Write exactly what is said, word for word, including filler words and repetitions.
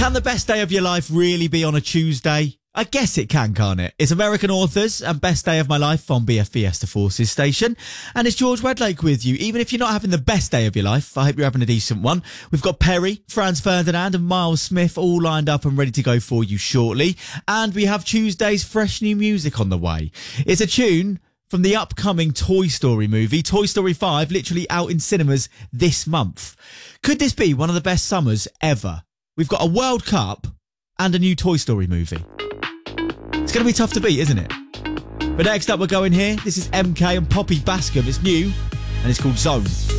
Can the best day of your life really be on a Tuesday? I guess it can, can't it? It's American Authors and Best Day of My Life on B F Fiesta Forces Station. And it's George Wedlake with you. Even if you're not having the best day of your life, I hope you're having a decent one. We've got Perry, Franz Ferdinand and Miles Smith all lined up and ready to go for you shortly. And we have Tuesday's fresh new music on the way. It's a tune from the upcoming Toy Story movie, Toy Story five, literally out in cinemas this month. Could this be one of the best summers ever? We've got a World Cup and a new Toy Story movie. It's going to be tough to beat, isn't it? But next up, we're going here. This is M K and Poppy Bascom. It's new, and it's called Zone.